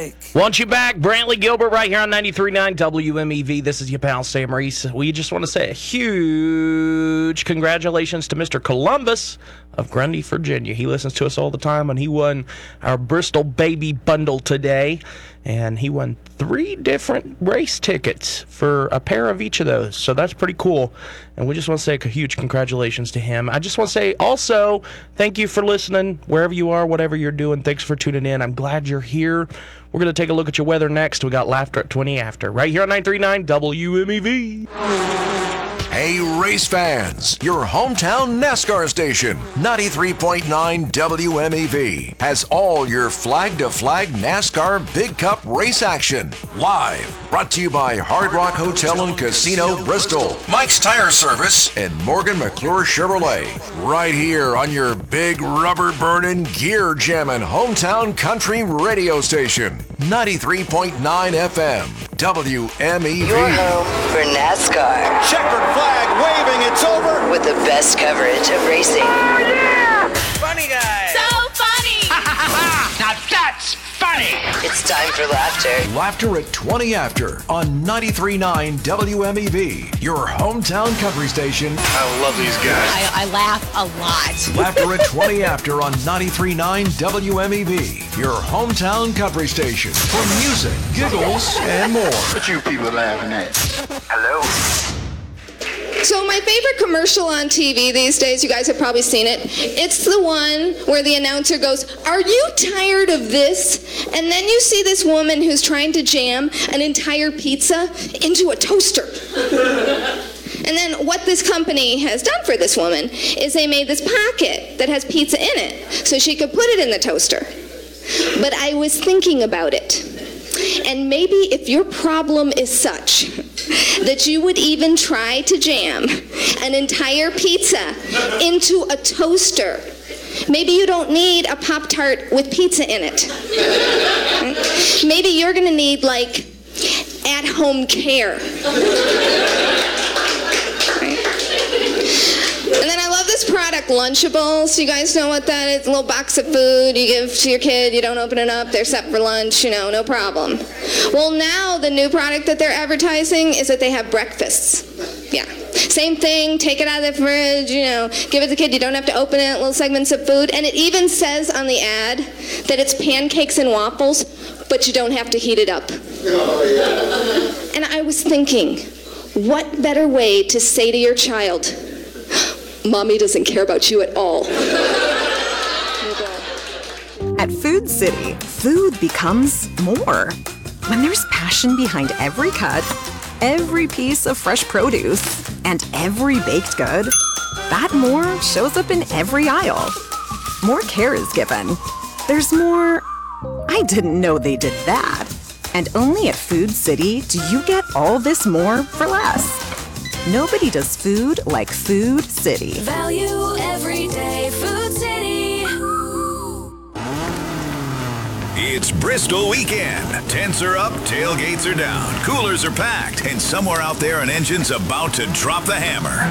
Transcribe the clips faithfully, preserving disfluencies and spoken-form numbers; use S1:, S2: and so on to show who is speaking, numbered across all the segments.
S1: break.
S2: Want you back, Brantley Gilbert, right here on ninety-three point nine W M E V. This is your pal, Sam Reese. We just want to say a huge congratulations to Mister Columbus of Grundy, Virginia. He listens to us all the time, and he won our Bristol Baby Bundle today. And he won three different race tickets for a pair of each of those. So that's pretty cool. And we just want to say a huge congratulations to him. I just want to say also thank you for listening wherever you are, whatever you're doing. Thanks for tuning in. I'm glad you're here. We're going to take a look at your weather next. We got Laughter at twenty after right here on ninety-three point nine W M E V.
S3: Hey, race fans, your hometown NASCAR station, ninety-three point nine W M E V, has all your flag-to-flag NASCAR Big Cup race action. Live, brought to you by Hard Rock Hotel and Casino Bristol, Mike's Tire Service, and Morgan McClure Chevrolet. Right here on your big rubber-burning, gear-jamming hometown country radio station, ninety-three point nine F M, W M E V.
S4: Your home for NASCAR.
S5: Checkered flag waving, it's over.
S4: With the best coverage of racing.
S5: Oh, yeah!
S6: Funny guy.
S7: So funny.
S6: Now that's funny.
S4: It's time for laughter.
S3: Laughter at twenty after on ninety-three point nine W M E V, your hometown country station.
S5: I love these guys.
S7: I, I laugh a lot.
S3: Laughter at twenty after on ninety-three point nine W M E V, your hometown country station for music, giggles, and more.
S5: What you people laughing at? Hello?
S8: So my favorite commercial on T V these days, you guys have probably seen it. It's the one where the announcer goes, "Are you tired of this?" And then you see this woman who's trying to jam an entire pizza into a toaster. And then what this company has done for this woman is they made this pocket that has pizza in it so she could put it in the toaster. But I was thinking about it. And maybe if your problem is such that you would even try to jam an entire pizza into a toaster, maybe you don't need a Pop-Tart with pizza in it. Maybe you're going to need, like, at-home care. And then I love this product, Lunchables. You guys know what that is? A little box of food you give to your kid. You don't open it up. They're set for lunch, you know, no problem. Well, now the new product that they're advertising is that they have breakfasts. Yeah. Same thing. Take it out of the fridge, you know, give it to the kid. You don't have to open it, little segments of food. And it even says on the ad that it's pancakes and waffles, but you don't have to heat it up. Oh, yeah. And I was thinking, what better way to say to your child, Mommy doesn't care about you at all.
S9: At Food City, food becomes more. When there's passion behind every cut, every piece of fresh produce, and every baked good, that more shows up in every aisle. More care is given. There's more, I didn't know they did that. And only at Food City do you get all this more for less. Nobody does food like Food City.
S10: Value every day, Food City.
S11: It's Bristol weekend. Tents are up, tailgates are down, coolers are packed, and somewhere out there an engine's about to drop the hammer.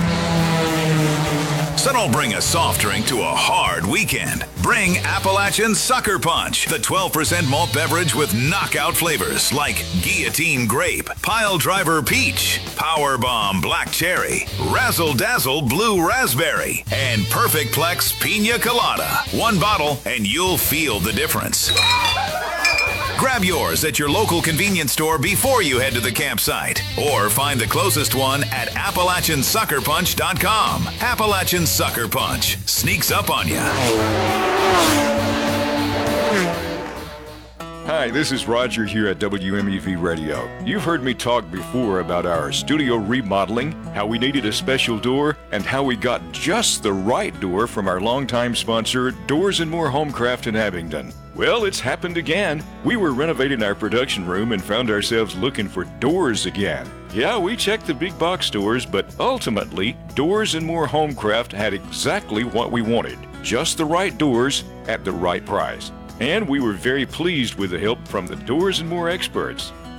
S11: So don't bring a soft drink to a hard weekend. Bring Appalachian Sucker Punch, the twelve percent malt beverage with knockout flavors like Guillotine Grape, Pile Driver Peach, Power Bomb Black Cherry, Razzle Dazzle Blue Raspberry, and Perfect Plex Pina Colada. One bottle and you'll feel the difference. Grab yours at your local convenience store before you head to the campsite, or find the closest one at Appalachian Sucker Punch dot com. Appalachian Sucker Punch sneaks up on you.
S12: Hi, this is Roger here at W M E V Radio. You've heard me talk before about our studio remodeling, how we needed a special door, and how we got just the right door from our longtime sponsor, Doors and More Homecraft in Abingdon. Well, it's happened again. We were renovating our production room and found ourselves looking for doors again. Yeah, we checked the big box stores, but ultimately, Doors and More Homecraft had exactly what we wanted. Just the right doors at the right price. And we were very pleased with the help from the Doors and More experts.